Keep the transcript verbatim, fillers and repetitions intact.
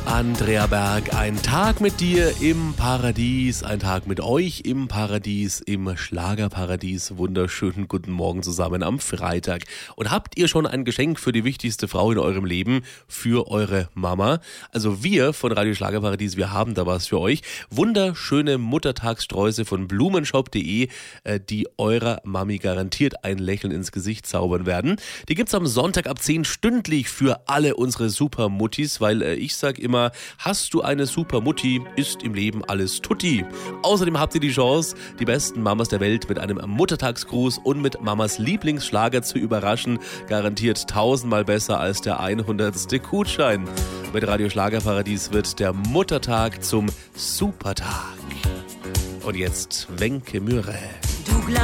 Andrea Berg, ein Tag mit dir im Paradies, ein Tag mit euch im Paradies, im Schlagerparadies. Wunderschönen guten Morgen zusammen am Freitag. Und habt ihr schon ein Geschenk für die wichtigste Frau in eurem Leben, für eure Mama? Also wir von Radio Schlagerparadies, wir haben da was für euch. Wunderschöne Muttertagssträuße von blumenshop punkt de, die eurer Mami garantiert ein Lächeln ins Gesicht zaubern werden. Die gibt's am Sonntag ab zehn stündlich für alle unsere Supermuttis, weil äh, ich sag immer, hast du eine super Mutti, ist im Leben alles tutti. Außerdem habt ihr die Chance, die besten Mamas der Welt mit einem Muttertagsgruß und mit Mamas Lieblingsschlager zu überraschen. Garantiert tausendmal besser als der hundertste Gutschein. Mit Radio Schlagerparadies wird der Muttertag zum Supertag. Und jetzt Wenke Mühre.